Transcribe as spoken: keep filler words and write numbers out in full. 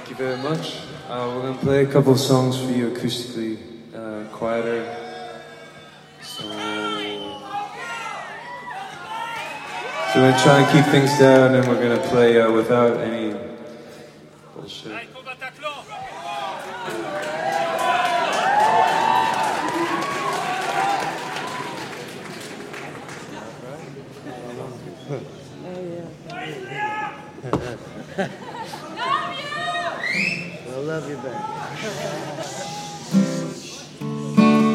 Thank you very much. Uh, we're gonna play a couple of songs for you acoustically, uh, quieter. So, so we're gonna try and keep things down, and we're gonna play uh, without any bullshit. I love you back.